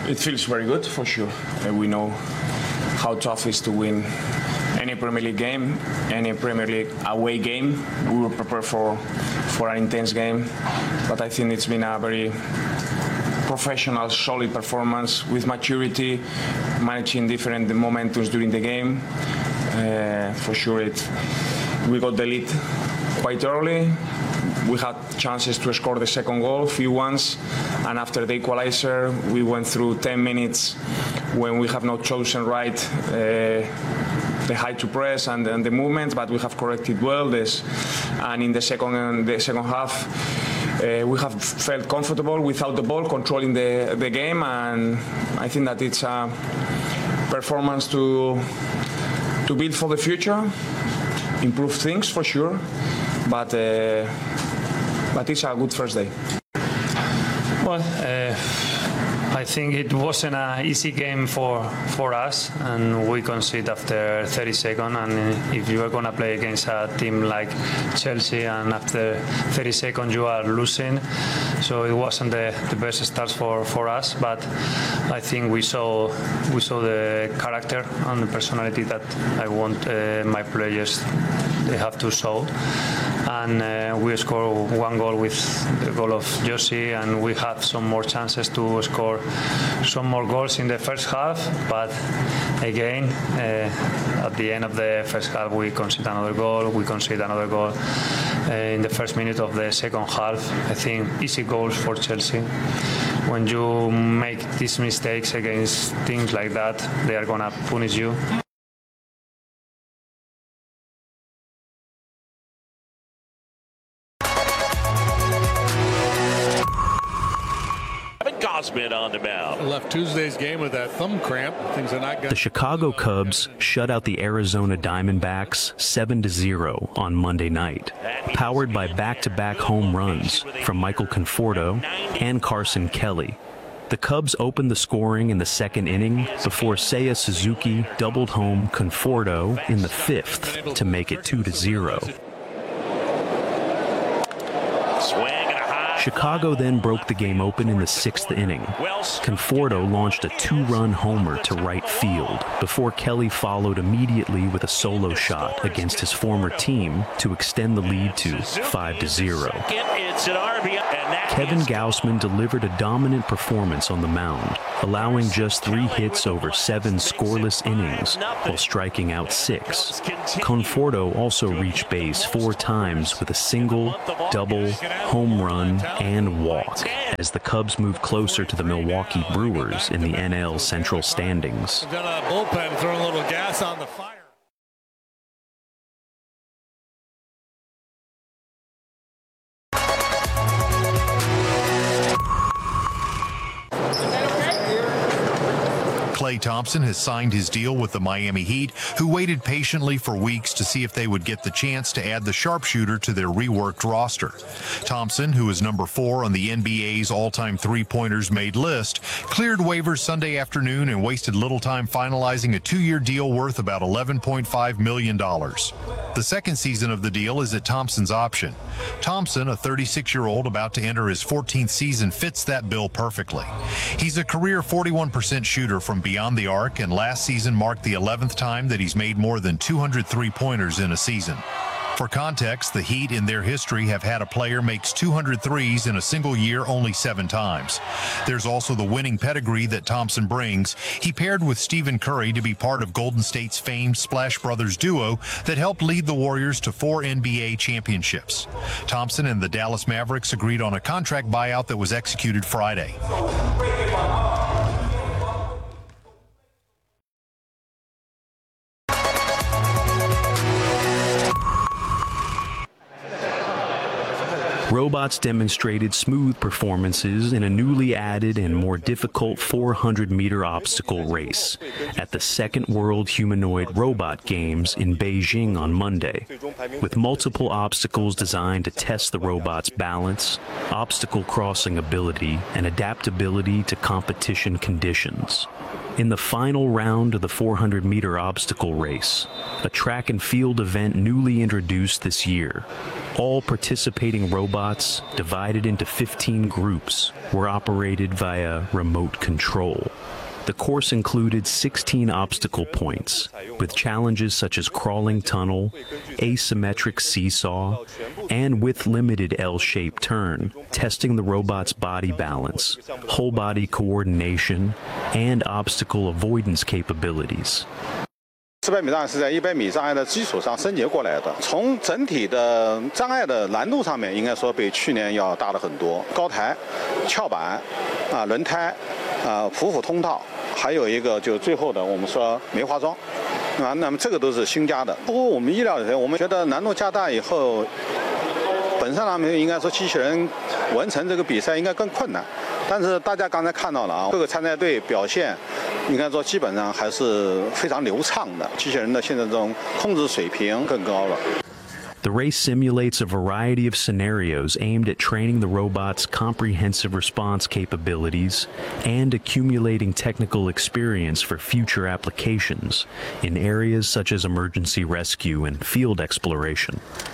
It feels very good, for sure. We know how tough it is to win any Premier League game, any Premier League away game. We were prepared for an intense game, but I think it's been a very professional, solid performance with maturity, managing different momentums during the game. For sure, we got the lead quite early. We had chances to score the second goal, few ones, and after the equalizer, we went through 10 minutes when we have not chosen right the height to press and the movement, but we have corrected well this. And in the second half, we have felt comfortable without the ball, controlling the game, and I think that it's a performance to build for the future, improve things for sure, but it's a good first day. Well, I think it wasn't an easy game for us, and we conceded after 30 seconds. And if you are going to play against a team like Chelsea, and after 30 seconds you are losing, so it wasn't the best start for us. But I think we saw the character and the personality that I want my players they have to show. And we scored one goal with the goal of Josie, and we have some more chances to score some more goals in the first half. But again, at the end of the first half, we conceded another goal. We conceded another goal in the first minute of the second half. I think easy goals for Chelsea. When you make these mistakes against teams like that, they are gonna punish you. On the mound. Left Tuesday's game with that thumb cramp. Things are not good. The Chicago Cubs shut out the Arizona Diamondbacks 7-0 on Monday night, powered by back-to-back home runs from Michael Conforto and Carson Kelly. The Cubs opened the scoring in the second inning before Seiya Suzuki doubled home Conforto in the fifth to make it 2-0. Chicago then broke the game open in the sixth inning. Conforto launched a two-run homer to right field before Kelly followed immediately with a solo shot against his former team to extend the lead to 5-0. Kevin Gausman delivered a dominant performance on the mound, allowing just 3 hits over 7 scoreless innings while striking out 6. Conforto also reached base 4 times with a single, double, home run, and walk as the Cubs move closer to the Milwaukee Brewers in the NL Central standings. We've got a bullpen throwing a little gas on the fire. Klay Thompson has signed his deal with the Miami Heat, who waited patiently for weeks to see if they would get the chance to add the sharpshooter to their reworked roster. Thompson, who is number 4 on the NBA's all-time three-pointers made list, cleared waivers Sunday afternoon and wasted little time finalizing a 2-year deal worth about $11.5 million. The second season of the deal is at Thompson's option. Thompson, a 36-year-old about to enter his 14th season, fits that bill perfectly. He's a career 41% shooter from beyond the arc, and last season marked the 11th time that he's made more than 200 three-pointers in a season. For context, the Heat in their history have had a player makes 200 threes in a single year only 7 times. There's also the winning pedigree that Thompson brings. He paired with Stephen Curry to be part of Golden State's famed Splash Brothers duo that helped lead the Warriors to 4 NBA championships. Thompson and the Dallas Mavericks agreed on a contract buyout that was executed Friday. Robots demonstrated smooth performances in a newly added and more difficult 400-meter obstacle race at the Second World Humanoid Robot Games in Beijing on Monday, with multiple obstacles designed to test the robot's balance, obstacle crossing ability, and adaptability to competition conditions. In the final round of the 400-meter obstacle race, a track and field event newly introduced this year, All participating robots, divided into 15 groups, were operated via remote control. The course included 16 obstacle points, with challenges such as crawling tunnel, asymmetric seesaw, and with limited L-shaped turn, testing the robot's body balance, whole body coordination, and obstacle avoidance capabilities. 400米障碍是在100米障碍的基础上升级过来的。从整体的障碍的难度上面，应该说比去年要大了很多。高台、翘板、轮胎、普普通道，还有一个就最后的我们说梅花桩，那么这个都是新加的。不过我们意料的，我们觉得难度加大以后，本身上面应该说机器人完成这个比赛应该更困难。但是大家刚才看到了啊，各个参赛队表现。 应该说，基本上还是非常流畅的。机器人的现在这种控制水平更高了。 The race simulates a variety of scenarios aimed at training the robot's comprehensive response capabilities and accumulating technical experience for future applications in areas such as emergency rescue and field exploration.